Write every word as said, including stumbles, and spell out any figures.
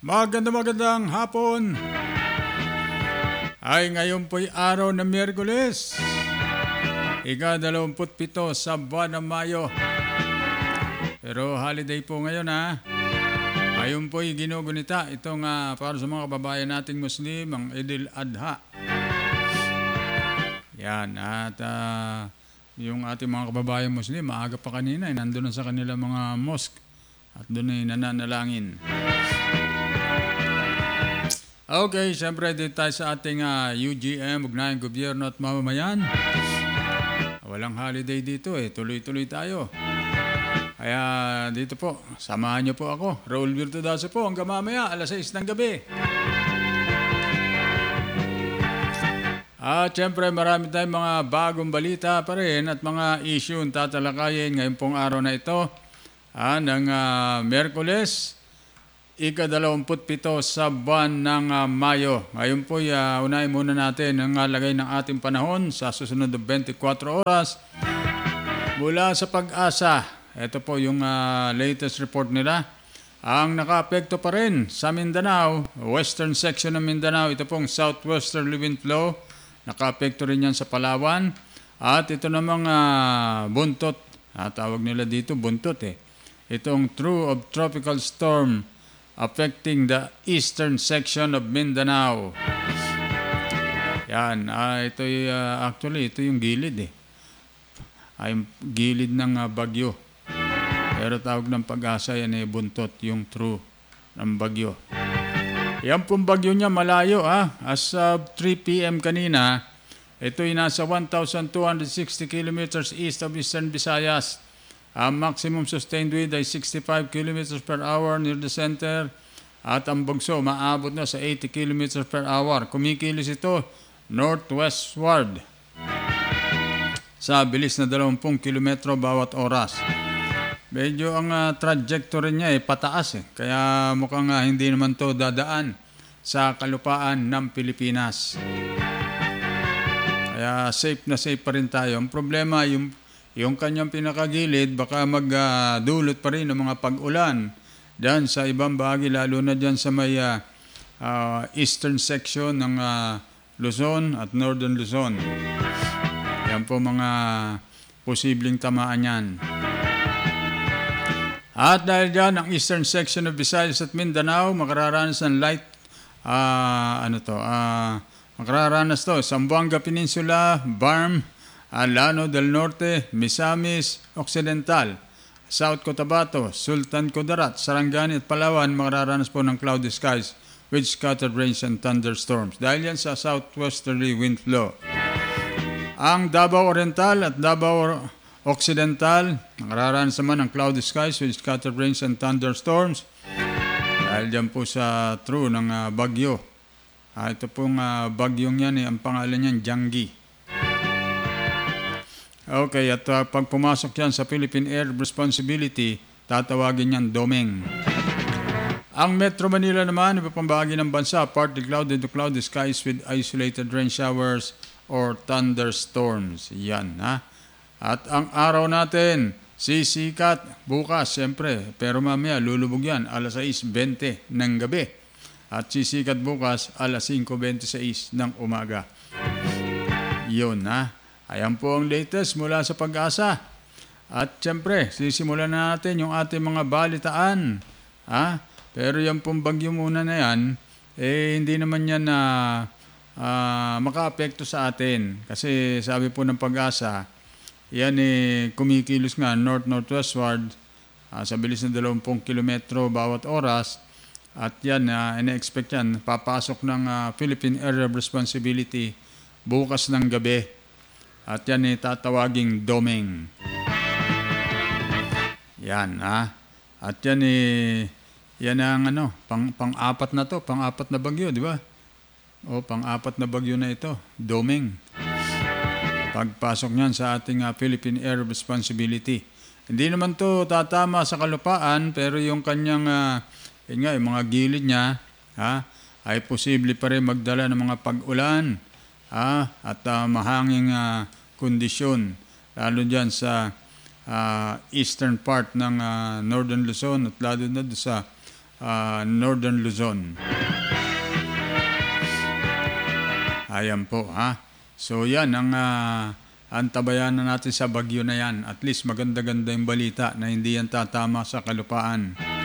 Maganda magandang hapon. Ay ngayon po'y araw ng Miyerkules, ika-dalawamput pito sa buwan ng Mayo. Pero holiday po ngayon ha. Ngayon po'y ginugunita itong uh, para sa mga kababayan nating Muslim, ang Idil Adha. Yan, at uh, yung ating mga kababayan Muslim, maaga pa kanina, eh, nandun na sa kanilang mga mosque at doon ay nananalangin. Okay, siyempre dito tayo sa ating uh, U G M, Ugnayang Gobyerno at Mamamayan. Walang holiday dito eh, tuloy-tuloy tayo. Kaya dito po, samahan niyo po ako, Raul Virtudaso po, hanggang mamaya, alas sais ng gabi. At siyempre marami tayong mga bagong balita pa rin at mga issue ang tatalakayin ngayon pong araw na ito. Ah, ng uh, Miyerkules, ika-dalawamput pito sa buwan ng uh, Mayo. Ngayon po, uh, unahin muna natin ang uh, lagay ng ating panahon sa susunod na twenty-four oras. Mula sa Pag-asa, ito po yung uh, latest report nila. Ang naka-apekto pa rin sa Mindanao, western section ng Mindanao, ito pong southwesterly wind flow. Naka-apekto rin yan sa Palawan. At ito namang uh, buntot, ah, tawag nila dito buntot eh. Itong true of tropical storm affecting the eastern section of Mindanao. Yan, ah, ito uh, actually ito yung gilid eh. Ay gilid ng uh, bagyo. Pero tawag ng Pag-asa yan eh buntot, yung true ng bagyo. Yan pong bagyo niya malayo ah. As of three p.m. kanina, ito ay nasa one thousand two hundred sixty kilometers east of Eastern Visayas. Ang maximum sustained wind ay sixty-five kilometers per hour near the center at ang bagso maabot na sa eighty kilometers per hour. Kumikilos ito northwestward sa bilis na twenty kilometro bawat oras. Medyo ang uh, trajectory niya ay pataas eh. Kaya mukhang uh, hindi naman to dadaan sa kalupaan ng Pilipinas. Kaya safe na safe pa rin tayo. Ang problema yung Yung kanyang pinakagilid, baka magdulot uh, pa rin ng mga pag-ulan dyan sa ibang bahagi, lalo na dyan sa may uh, uh, eastern section ng uh, Luzon at northern Luzon. Yan po mga posibleng tamaan yan. At dahil dyan, ang eastern section of Visayas at Mindanao, makararanas ng light, uh, ano to, uh, makararanas to, Zamboanga Peninsula, Barm, Alano del Norte, Misamis Occidental, South Cotabato, Sultan Kudarat, Sarangani at Palawan makararanas po ng cloudy skies with scattered rains and thunderstorms dahil yan sa southwesterly wind flow. Ang Davao Oriental at Davao Occidental makararanas naman ng cloudy skies with scattered rains and thunderstorms dahil yan po sa true ng uh, bagyo. Ah, ito pong uh, bagyong yan, eh, ang pangalan niyan Janggi. Okay, at uh, pag pumasok yan sa Philippine Air Responsibility, tatawagin yan Domeng. Ang Metro Manila naman, iba pang bahagi ng bansa, partly cloudy to cloudy skies with isolated rain showers or thunderstorms. Yan, ha? At ang araw natin, sisikat bukas, siyempre, pero mamaya lulubog yan, alas sais twenty ng gabi. At sisikat bukas, alas singko twenty-six ng umaga. Yun, ha? Ayan po ang latest mula sa Pag-asa. At siyempre, sisimulan na natin yung ating mga balitaan. Ha? Pero yung pong bagyo muna na yan, eh hindi naman yan na uh, maka-apekto sa atin. Kasi sabi po ng Pag-asa, yan eh kumikilos nga north-northwestward uh, sa bilis na twenty kilometro bawat oras. At yan, uh, ina-expect yan, papasok ng uh, Philippine Area of Responsibility bukas ng gabi. At yan ay tatawaging Domeng. Yan, ha? At yan ay, yan ang ano, pang, pang-apat na to, pang-apat na bagyo, di ba? O, pang-apat na bagyo na ito, Domeng. Pagpasok niyan sa ating uh, Philippine Air Responsibility. Hindi naman to tatama sa kalupaan, pero yung kanyang, uh, yun nga, yung mga gilid niya, ha, ay posible pa rin magdala ng mga pag-ulan, Ah, at uh, mahanging uh, kondisyon lalo dyan sa uh, eastern part ng uh, northern Luzon at lalo na sa ah, Northern Luzon. Ayan po, ha. So yan ang uh, antabayan na natin sa bagyo na yan. At least maganda-ganda yung balita na hindi yan tatama sa kalupaan.